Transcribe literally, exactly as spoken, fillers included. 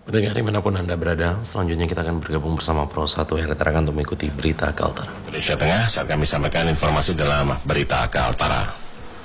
Pendengar dimanapun Anda berada, selanjutnya kita akan bergabung bersama Pro satu R T R untuk mengikuti Berita Kaltara. Indonesia Tengah, saat kami sampaikan informasi dalam Berita Kaltara.